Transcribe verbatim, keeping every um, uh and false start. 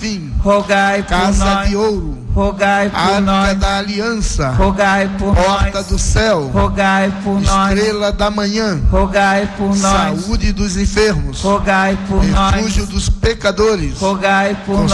serafim, rogai por casa nós. de ouro, Rogai por Arca nós. da aliança, Rogai por porta nós. do céu, Rogai por nós. estrela da manhã, Rogai por nós. saúde dos enfermos, Rogai por refúgio nós. dos pecadores, Rogai por nós.